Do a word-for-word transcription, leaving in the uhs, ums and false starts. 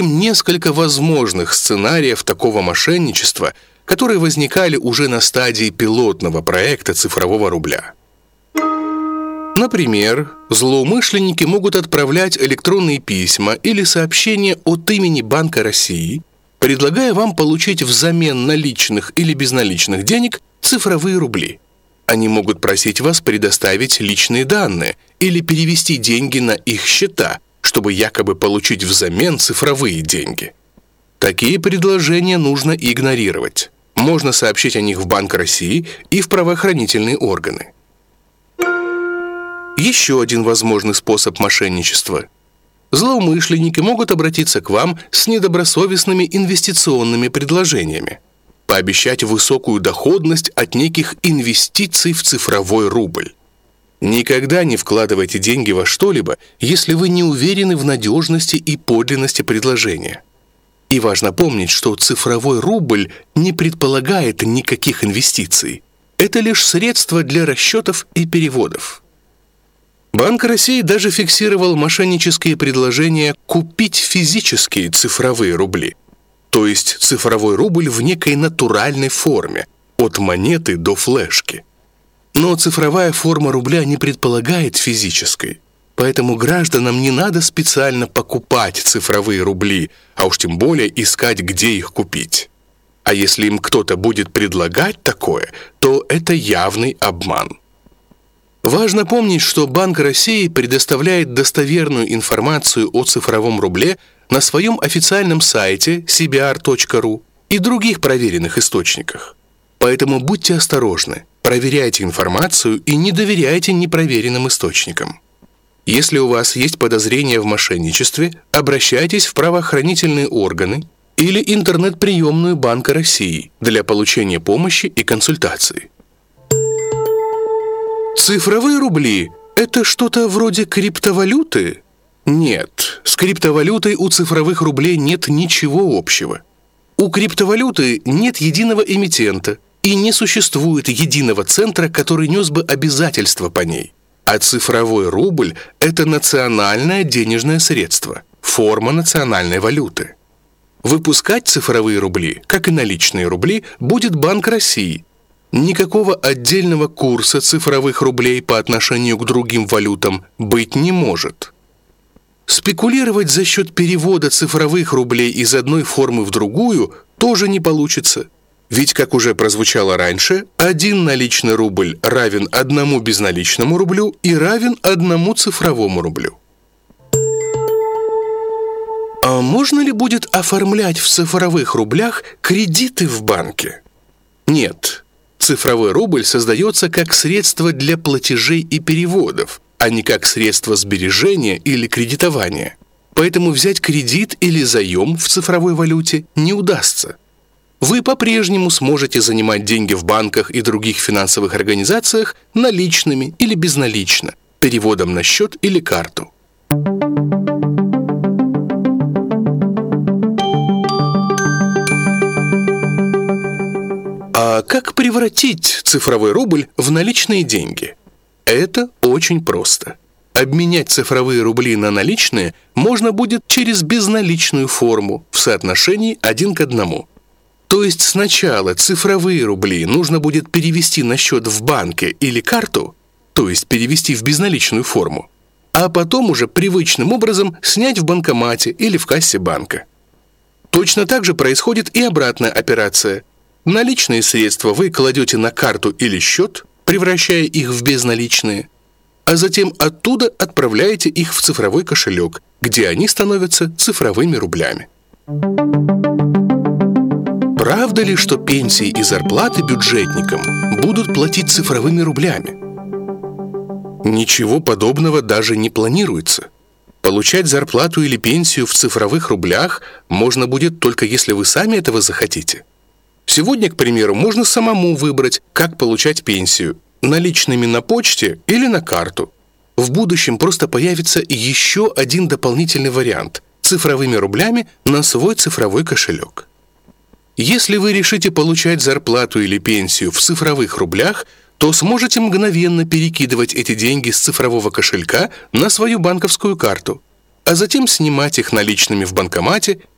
несколько возможных сценариев такого мошенничества, которые возникали уже на стадии пилотного проекта цифрового рубля. Например, злоумышленники могут отправлять электронные письма или сообщения от имени Банка России, предлагая вам получить взамен наличных или безналичных денег цифровые рубли. Они могут просить вас предоставить личные данные или перевести деньги на их счета, чтобы якобы получить взамен цифровые деньги. Такие предложения нужно игнорировать. Можно сообщить о них в Банк России и в правоохранительные органы. Еще один возможный способ мошенничества. Злоумышленники могут обратиться к вам с недобросовестными инвестиционными предложениями, пообещать высокую доходность от неких инвестиций в цифровой рубль. Никогда не вкладывайте деньги во что-либо, если вы не уверены в надежности и подлинности предложения. И важно помнить, что цифровой рубль не предполагает никаких инвестиций. Это лишь средство для расчетов и переводов. Банк России даже фиксировал мошеннические предложения купить физические цифровые рубли, то есть цифровой рубль в некой натуральной форме, от монеты до флешки. Но цифровая форма рубля не предполагает физической, поэтому гражданам не надо специально покупать цифровые рубли, а уж тем более искать, где их купить. А если им кто-то будет предлагать такое, то это явный обман. Важно помнить, что Банк России предоставляет достоверную информацию о цифровом рубле на своем официальном сайте си би ар точка ру и других проверенных источниках. Поэтому будьте осторожны, проверяйте информацию и не доверяйте непроверенным источникам. Если у вас есть подозрения в мошенничестве, обращайтесь в правоохранительные органы или интернет-приемную Банка России для получения помощи и консультаций. Цифровые рубли – это что-то вроде криптовалюты? Нет, с криптовалютой у цифровых рублей нет ничего общего. У криптовалюты нет единого эмитента и не существует единого центра, который нес бы обязательства по ней. А цифровой рубль – это национальное денежное средство, форма национальной валюты. Выпускать цифровые рубли, как и наличные рубли, будет Банк России. Никакого отдельного курса цифровых рублей по отношению к другим валютам быть не может. Спекулировать за счет перевода цифровых рублей из одной формы в другую тоже не получится. Ведь, как уже прозвучало раньше, один наличный рубль равен одному безналичному рублю и равен одному цифровому рублю. А можно ли будет оформлять в цифровых рублях кредиты в банке? Нет. Цифровой рубль создается как средство для платежей и переводов, а не как средство сбережения или кредитования. Поэтому взять кредит или заем в цифровой валюте не удастся. Вы по-прежнему сможете занимать деньги в банках и других финансовых организациях наличными или безналично, переводом на счет или карту. А как превратить цифровой рубль в наличные деньги? Это очень просто. Обменять цифровые рубли на наличные можно будет через безналичную форму в соотношении один к одному. То есть сначала цифровые рубли нужно будет перевести на счет в банке или карту, то есть перевести в безналичную форму, а потом уже привычным образом снять в банкомате или в кассе банка. Точно так же происходит и обратная операция. Наличные средства вы кладете на карту или счет, превращая их в безналичные, а затем оттуда отправляете их в цифровой кошелек, где они становятся цифровыми рублями. Правда ли, что пенсии и зарплаты бюджетникам будут платить цифровыми рублями? Ничего подобного даже не планируется. Получать зарплату или пенсию в цифровых рублях можно будет только если вы сами этого захотите. Сегодня, к примеру, можно самому выбрать, как получать пенсию – наличными на почте или на карту. В будущем просто появится еще один дополнительный вариант – цифровыми рублями на свой цифровой кошелек. Если вы решите получать зарплату или пенсию в цифровых рублях, то сможете мгновенно перекидывать эти деньги с цифрового кошелька на свою банковскую карту, а затем снимать их наличными в банкомате